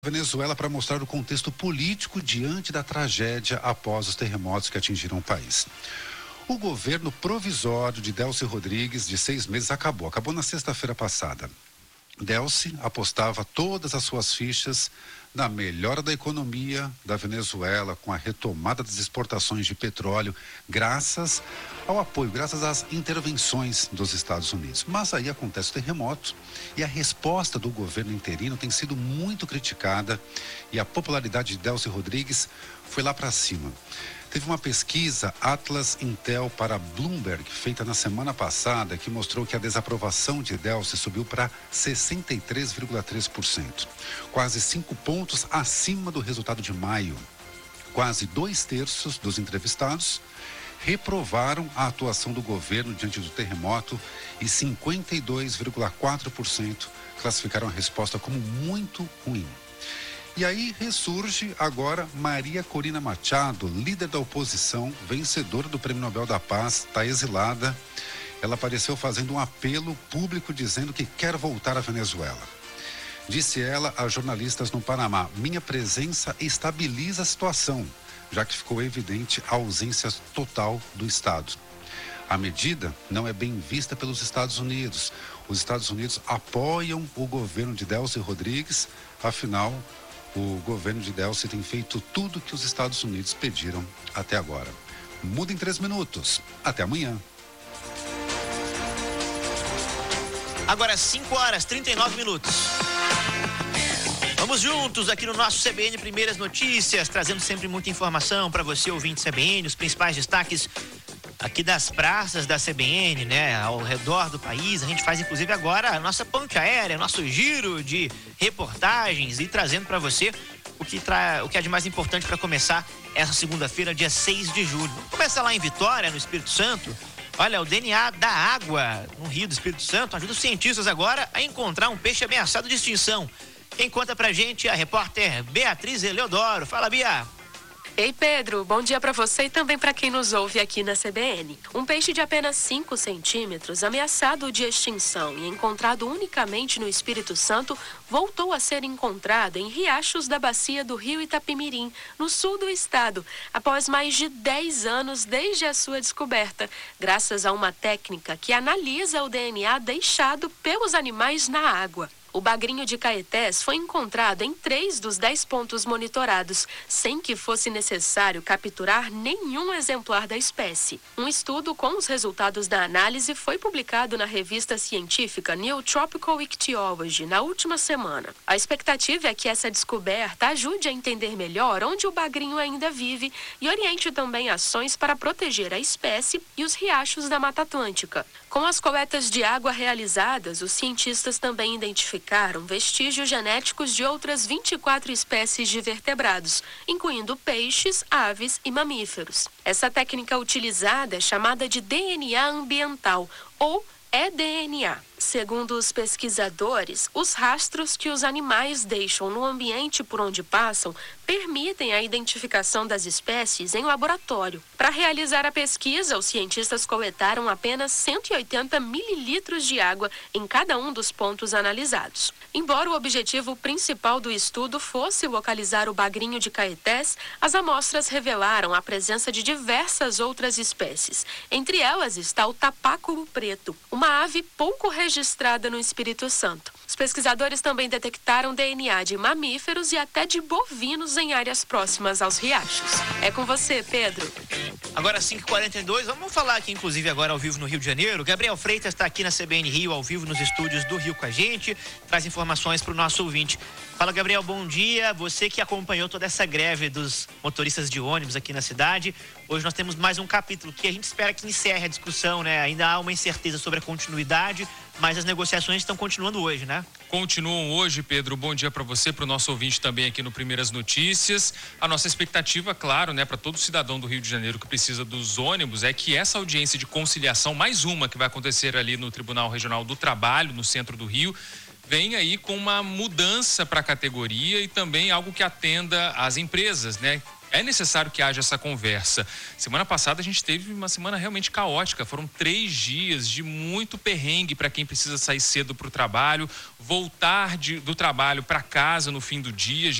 Venezuela para mostrar o contexto político diante da tragédia após os terremotos que atingiram o país. O governo provisório de Delcy Rodrigues, de 6 meses, acabou na sexta-feira passada. Delcy apostava todas as suas fichas na melhora da economia da Venezuela, com a retomada das exportações de petróleo, graças ao apoio, graças às intervenções dos Estados Unidos. Mas aí acontece o terremoto e a resposta do governo interino tem sido muito criticada e a popularidade de Delcy Rodrigues foi lá para cima. Teve uma pesquisa Atlas Intel para Bloomberg, feita na semana passada, que mostrou que a desaprovação de Delcy subiu para 63,3%, quase 5 pontos acima do resultado de maio. Quase 2/3 dos entrevistados reprovaram a atuação do governo diante do terremoto e 52,4% classificaram a resposta como muito ruim. E aí ressurge agora Maria Corina Machado, líder da oposição, vencedora do Prêmio Nobel da Paz, está exilada. Ela apareceu fazendo um apelo público dizendo que quer voltar à Venezuela. Disse ela a jornalistas no Panamá: minha presença estabiliza a situação, já que ficou evidente a ausência total do Estado. A medida não é bem vista pelos Estados Unidos. Os Estados Unidos apoiam o governo de Delcy Rodrigues, afinal, o governo de Delcy tem feito tudo que os Estados Unidos pediram até agora. Muda em 3 minutos. Até amanhã. Agora 5h39. Vamos juntos aqui no nosso CBN Primeiras Notícias, trazendo sempre muita informação para você, ouvinte CBN, os principais destaques aqui das praças da CBN, né, ao redor do país. A gente faz inclusive agora a nossa ponte aérea, nosso giro de reportagens e trazendo para você o que é de mais importante para começar essa segunda-feira, dia 6 de julho. Vamos começar lá em Vitória, no Espírito Santo. Olha, o DNA da água no Rio do Espírito Santo ajuda os cientistas agora a encontrar um peixe ameaçado de extinção. Quem conta pra gente é a repórter Beatriz Eleodoro. Fala, Bia! Ei, Pedro, bom dia para você e também para quem nos ouve aqui na CBN. Um peixe de apenas 5 centímetros, ameaçado de extinção e encontrado unicamente no Espírito Santo, voltou a ser encontrado em riachos da bacia do Rio Itapemirim, no sul do estado, após mais de 10 anos desde a sua descoberta, graças a uma técnica que analisa o DNA deixado pelos animais na água. O bagrinho de Caetés foi encontrado em 3 dos 10 pontos monitorados, sem que fosse necessário capturar nenhum exemplar da espécie. Um estudo com os resultados da análise foi publicado na revista científica New Tropical Ichthyology na última semana. A expectativa é que essa descoberta ajude a entender melhor onde o bagrinho ainda vive e oriente também ações para proteger a espécie e os riachos da Mata Atlântica. Com as coletas de água realizadas, os cientistas também identificaram vestígios genéticos de outras 24 espécies de vertebrados, incluindo peixes, aves e mamíferos. Essa técnica utilizada é chamada de DNA ambiental, ou eDNA. Segundo os pesquisadores, os rastros que os animais deixam no ambiente por onde passam permitem a identificação das espécies em laboratório. Para realizar a pesquisa, os cientistas coletaram apenas 180 mililitros de água em cada um dos pontos analisados. Embora o objetivo principal do estudo fosse localizar o bagrinho de Caetés, as amostras revelaram a presença de diversas outras espécies. Entre elas está o tapáculo preto, uma ave pouco registrada no Espírito Santo. Os pesquisadores também detectaram DNA de mamíferos e até de bovinos em áreas próximas aos riachos. É com você, Pedro. Agora 5h42, vamos falar aqui inclusive agora ao vivo no Rio de Janeiro. Gabriel Freitas está aqui na CBN Rio, ao vivo nos estúdios do Rio com a gente, traz informações para o nosso ouvinte. Fala, Gabriel, bom dia. Você que acompanhou toda essa greve dos motoristas de ônibus aqui na cidade. Hoje nós temos mais um capítulo que a gente espera que encerre a discussão, né? Ainda há uma incerteza sobre a continuidade, mas as negociações estão continuando hoje, né? Continuam hoje, Pedro. Bom dia para você, para o nosso ouvinte também aqui no Primeiras Notícias. A nossa expectativa, claro, né, para todo cidadão do Rio de Janeiro que precisa dos ônibus, é que essa audiência de conciliação, mais uma que vai acontecer ali no Tribunal Regional do Trabalho, no centro do Rio, vem aí com uma mudança para a categoria e também algo que atenda às empresas, né? É necessário que haja essa conversa. Semana passada a gente teve uma semana realmente caótica. Foram 3 dias de muito perrengue para quem precisa sair cedo para o trabalho, voltar do trabalho para casa no fim do dia.